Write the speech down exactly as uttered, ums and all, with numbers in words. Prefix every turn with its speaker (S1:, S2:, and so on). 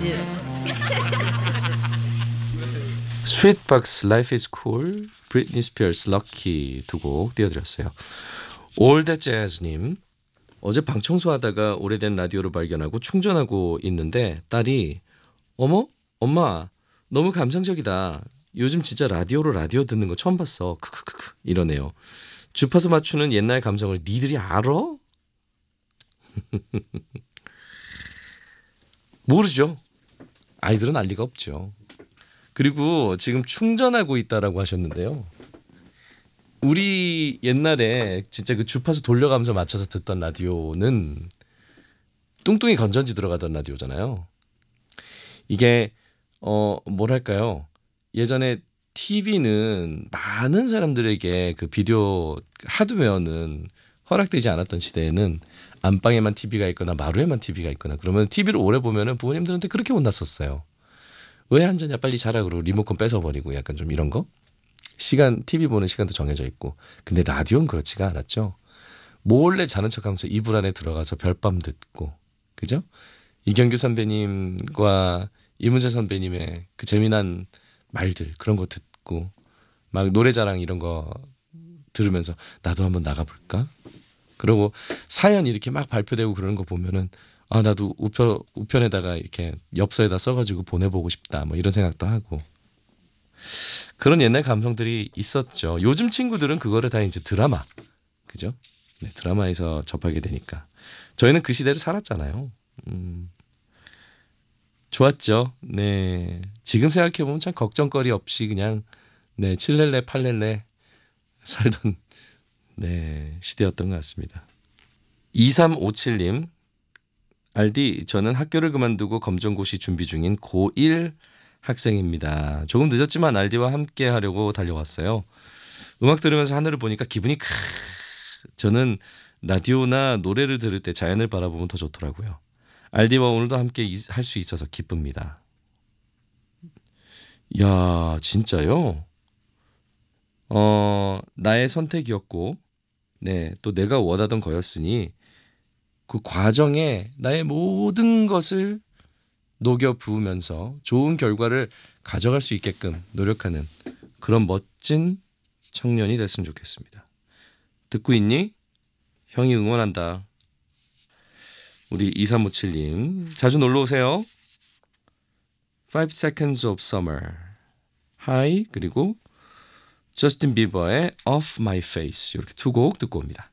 S1: do.
S2: 스윗박스 Life is Cool, Britney Spears Lucky 두 곡 띄워드렸어요. All That Jazz님, 어제 방 청소하다가 오래된 라디오를 발견하고 충전하고 있는데 딸이 어머? 엄마 너무 감상적이다. 요즘 진짜 라디오로 라디오 듣는 거 처음 봤어. 크크크크 이러네요. 주파수 맞추는 옛날 감성을 니들이 알아? 모르죠. 아이들은 알 리가 없죠. 그리고 지금 충전하고 있다라고 하셨는데요. 우리 옛날에 진짜 그 주파수 돌려가면서 맞춰서 듣던 라디오는 뚱뚱이 건전지 들어가던 라디오잖아요. 이게 어 뭐랄까요? 예전에 티비는 많은 사람들에게 그 비디오 하드웨어는 허락되지 않았던 시대에는 안방에만 티비가 있거나 마루에만 티비가 있거나 그러면 티비를 오래 보면은 부모님들한테 그렇게 혼났었어요. 왜 앉았냐 빨리 자라 그러고 리모컨 뺏어버리고 약간 좀 이런 거. 시간 티비 보는 시간도 정해져 있고. 근데 라디오는 그렇지가 않았죠. 몰래 자는 척하면서 이불 안에 들어가서 별밤 듣고 그죠? 이경규 선배님과 이문세 선배님의 그 재미난 말들 그런 거 듣고 막 노래자랑 이런 거 들으면서 나도 한번 나가볼까? 그리고 사연 이렇게 막 발표되고 그러는 거 보면은 아 나도 우편 우편에다가 이렇게 엽서에다 써가지고 보내보고 싶다 뭐 이런 생각도 하고 그런 옛날 감성들이 있었죠. 요즘 친구들은 그거를 다 이제 드라마 그죠? 네, 드라마에서 접하게 되니까 저희는 그 시대를 살았잖아요. 음, 좋았죠. 네, 지금 생각해 보면 참 걱정거리 없이 그냥 네 칠렐레 팔렐레 살던 네 시대였던 것 같습니다. 이삼오칠님 알디 저는 학교를 그만두고 검정고시 준비 중인 고일 학생입니다. 조금 늦었지만 알디와 함께 하려고 달려왔어요. 음악 들으면서 하늘을 보니까 기분이 크 저는 라디오나 노래를 들을 때 자연을 바라보면 더 좋더라고요. 알디와 오늘도 함께 할 수 있어서 기쁩니다. 야 진짜요? 어 나의 선택이었고 네, 또 내가 원하던 거였으니 그 과정에 나의 모든 것을 녹여 부으면서 좋은 결과를 가져갈 수 있게끔 노력하는 그런 멋진 청년이 됐으면 좋겠습니다. 듣고 있니? 형이 응원한다. 우리 이삼오칠님 자주 놀러오세요. Five Seconds of Summer 하이 그리고 저스틴 비버의 Off My Face 이렇게 두 곡 듣고 옵니다.